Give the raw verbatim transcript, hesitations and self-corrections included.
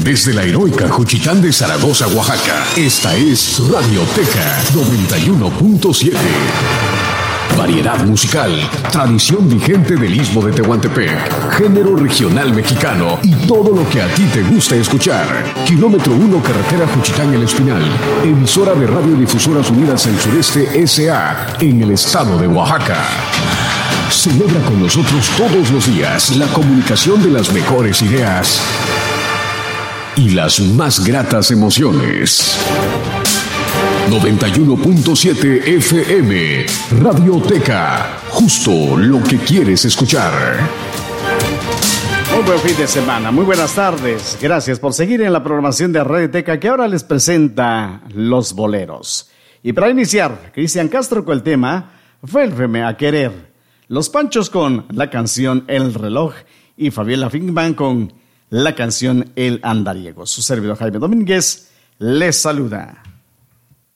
Desde la heroica Juchitán de Zaragoza, Oaxaca, esta es Radioteca noventa y uno punto siete. Variedad musical, tradición vigente del Istmo de Tehuantepec, género regional mexicano y todo lo que a ti te gusta escuchar. Kilómetro uno, carretera Juchitán El Espinal, emisora de Radiodifusoras Unidas del Sureste S A en el estado de Oaxaca. Celebra con nosotros todos los días la comunicación de las mejores ideas y las más gratas emociones. noventa y uno punto siete F M, Radioteca, justo lo que quieres escuchar. Muy buen fin de semana, muy buenas tardes. Gracias por seguir en la programación de Radioteca, que ahora les presenta Los Boleros. Y para iniciar, Cristian Castro con el tema Vuélveme a querer. Los Panchos con la canción El Reloj y Fabiola Finkman con la canción El Andariego. Su servidor Jaime Domínguez les saluda.